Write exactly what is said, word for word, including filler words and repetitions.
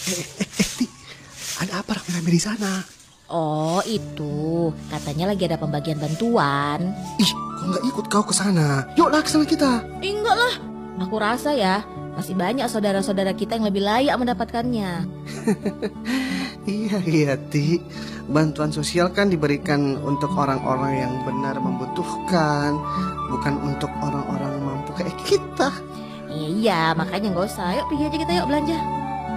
Eh, eh, eh, eh, Ti, ada apa rame-rame di sana? Oh itu, katanya lagi ada pembagian bantuan. Ih, kok nggak ikut kau ke sana? Yuklah ke sana kita. Eh, enggak lah, aku rasa ya masih banyak saudara-saudara kita yang lebih layak mendapatkannya. Iya, iya, Ti. Bantuan sosial kan diberikan untuk orang-orang yang benar membutuhkan, bukan untuk orang-orang mampu kayak kita. Iya, makanya nggak usah. Yuk pergi aja kita yuk belanja.